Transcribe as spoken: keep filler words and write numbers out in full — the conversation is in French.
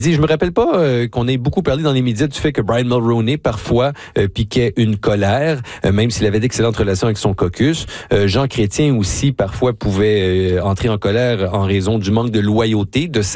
Je me rappelle pas euh, qu'on ait beaucoup parlé dans les médias du fait que Brian Mulroney parfois euh, piquait une colère, euh, même s'il avait d'excellentes relations avec son caucus. Euh, Jean Chrétien aussi parfois pouvait euh, entrer en colère en raison du manque de loyauté de sa